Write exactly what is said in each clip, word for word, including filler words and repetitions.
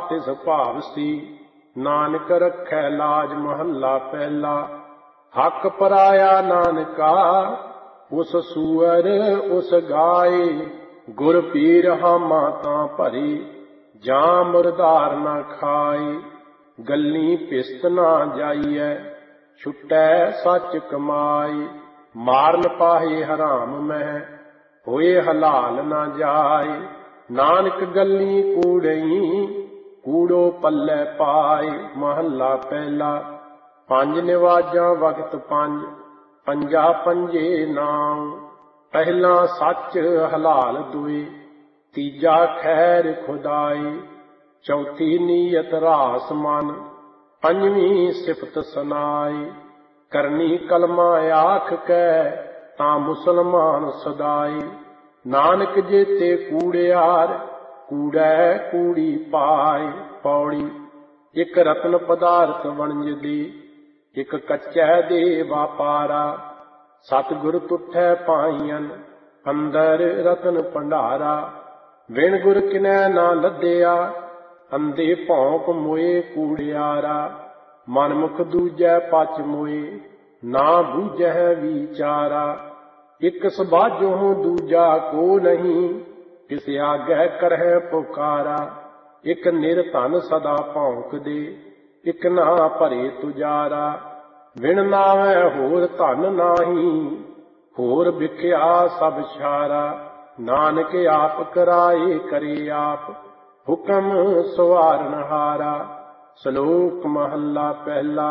तिस भावसी। नानक रखै लाज महला पहला। हक पराया नानका उस सूअर उस गाय। गुर पीर हामा तां भरी जां मुरदार ना खाए। गल्ली पिस्त ना जाइए छुटै सच कमाई। मारन पाहे हराम मह होए हलाल ना जाए। नानक गल्ली कूड़ई कूड़ो पल्ले पाए। महला पहला। पंज निवाजां वक्त पंज पंजा पंजे नाम। पहला सच हलाल दुई तीजा खैर खुदाई। चौथी नीयत रास मन पंजवीं सिफत सनाई। करनी कलमा आख कै तां मुसलमान सदाई। नानक जेते कूड़ियार कूड़ै कूड़ी पाए। पौड़ी। इक रतन पदार्थ वणज दी इक कच्चै दे वापारा। सतगुर तुठै पाईयन अंदर रतन भंडारा। बिन गुर किनै ना लद्दिया अंधे भौंक मोए कूड़ियारा। मनमुख दूजै पच मोए ना बूझै विचारा। इक सबाजों दूजा को नहीं किस आगे करह पुकारा। इक निर्धन सदा भौंक दे इक ना भरे तुजारा। बिन नावै होर धन नाही होर बिख्या सब छारा। नानक आप कराए करे आप हुक्म सवारनहारा। श्लोक महला पहला।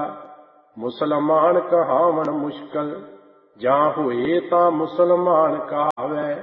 मुसलमान कहावण मुश्किल जां होए तां मुसलमान कहावै।